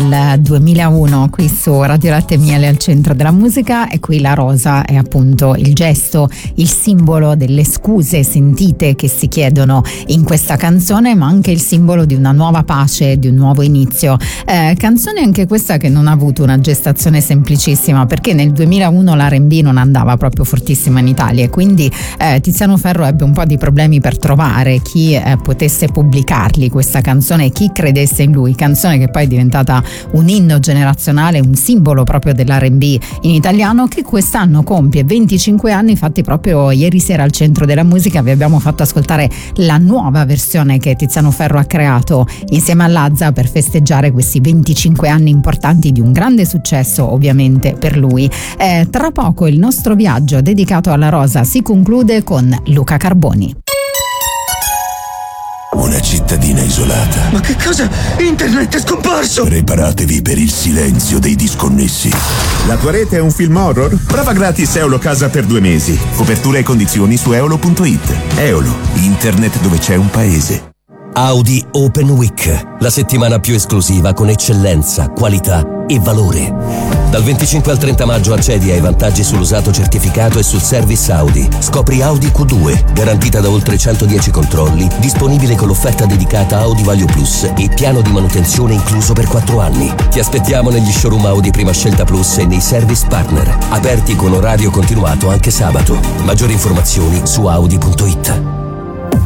Del 2001 qui su Radio Latte e Miele al centro della musica, e qui la rosa è appunto il gesto, il simbolo delle scuse sentite che si chiedono in questa canzone, ma anche il simbolo di una nuova pace, di un nuovo inizio. Canzone anche questa che non ha avuto una gestazione semplicissima, perché nel 2001 l'R&B non andava proprio fortissima in Italia, e quindi Tiziano Ferro ebbe un po' di problemi per trovare chi potesse pubblicargli questa canzone e chi credesse in lui, canzone che poi è diventata un inno generazionale, un simbolo proprio dell'R&B in italiano, che quest'anno compie 25 anni. Infatti proprio ieri sera al centro della musica vi abbiamo fatto ascoltare la nuova versione che Tiziano Ferro ha creato insieme a Lazza per festeggiare questi 25 anni importanti di un grande successo ovviamente per lui. Tra poco il nostro viaggio dedicato alla rosa si conclude con Luca Carboni. Una cittadina isolata. Ma che cosa? Internet è scomparso! Preparatevi per il silenzio dei disconnessi. La tua rete è un film horror? Prova gratis Eolo Casa per 2 mesi. Copertura e condizioni su eolo.it. Eolo, internet dove c'è un paese. Audi Open Week, la settimana più esclusiva con eccellenza, qualità e valore. Dal 25 al 30 maggio accedi ai vantaggi sull'usato certificato e sul service Audi. Scopri Audi Q2, garantita da oltre 110 controlli, disponibile con l'offerta dedicata Audi Value Plus e piano di manutenzione incluso per 4 anni. Ti aspettiamo negli showroom Audi Prima Scelta Plus e nei service partner, aperti con orario continuato anche sabato. Maggiori informazioni su audi.it.